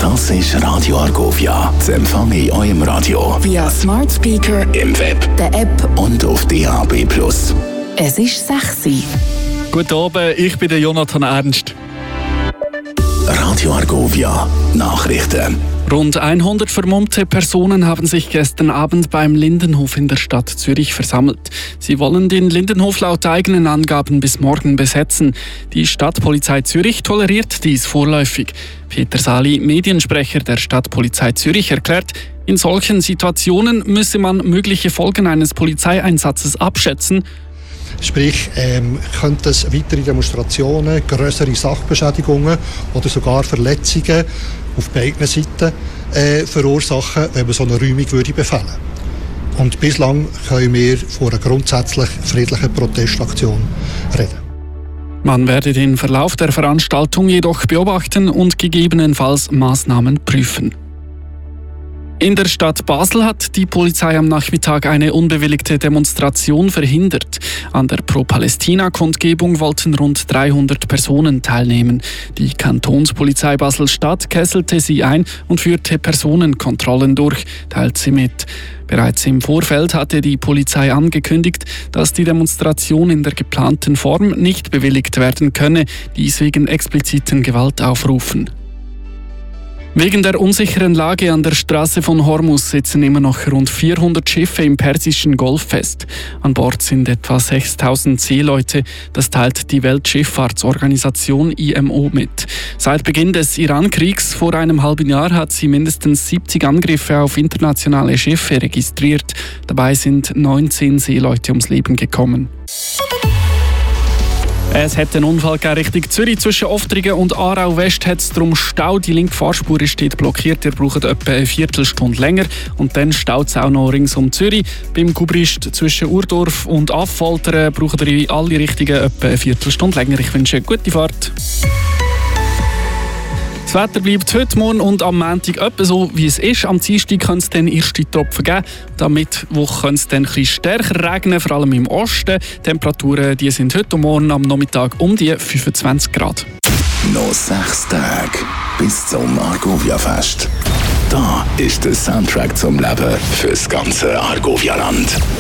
Das ist Radio Argovia. Das Empfang in eurem Radio. Via Smart Speaker, im Web, der App und auf DAB+. Es ist 6 Uhr. Guten Abend, ich bin der Jonathan Ernst. Radio Argovia. Nachrichten. Rund 100 vermummte Personen haben sich gestern Abend beim Lindenhof in der Stadt Zürich versammelt. Sie wollen den Lindenhof laut eigenen Angaben bis morgen besetzen. Die Stadtpolizei Zürich toleriert dies vorläufig. Peter Sali, Mediensprecher der Stadtpolizei Zürich, erklärt, in solchen Situationen müsse man mögliche Folgen eines Polizeieinsatzes abschätzen. Sprich, könnte es weitere Demonstrationen, grössere Sachbeschädigungen oder sogar Verletzungen auf beiden Seiten verursachen, wenn man so eine Räumung befehlen würde. Und bislang können wir von einer grundsätzlich friedlichen Protestaktion reden. Man werde den Verlauf der Veranstaltung jedoch beobachten und gegebenenfalls Maßnahmen prüfen. In der Stadt Basel hat die Polizei am Nachmittag eine unbewilligte Demonstration verhindert. An der Pro-Palästina-Kundgebung wollten rund 300 Personen teilnehmen. Die Kantonspolizei Basel-Stadt kesselte sie ein und führte Personenkontrollen durch, teilt sie mit. Bereits im Vorfeld hatte die Polizei angekündigt, dass die Demonstration in der geplanten Form nicht bewilligt werden könne, dies wegen expliziten Gewaltaufrufen. Wegen der unsicheren Lage an der Straße von Hormuz sitzen immer noch rund 400 Schiffe im Persischen Golf fest. An Bord sind etwa 6.000 Seeleute, das teilt die Weltschifffahrtsorganisation IMO mit. Seit Beginn des Iran-Kriegs vor einem halben Jahr hat sie mindestens 70 Angriffe auf internationale Schiffe registriert. Dabei sind 19 Seeleute ums Leben gekommen. Es hat einen Unfall Richtung Zürich. Zwischen Oftringen und Aarau West hat es darum Stau. Die linke Fahrspur steht blockiert. Ihr braucht etwa eine Viertelstunde länger. Und dann staut es auch noch rings um Zürich. Beim Gubrist zwischen Urdorf und Affoltern braucht ihr in alle Richtungen etwa eine Viertelstunde länger. Ich wünsche eine gute Fahrt. Das Wetter bleibt heute, morgen und am Montag etwa so, wie es ist. Am Dienstag können es dann erste Tropfen geben. Am Mittwoch können es dann etwas stärker regnen, vor allem im Osten. Die Temperaturen die sind heute und morgen am Nachmittag um die 25 Grad. Noch 6 Tage bis zum Argovia-Fest. Da ist der Soundtrack zum Leben fürs ganze Argovia-Land.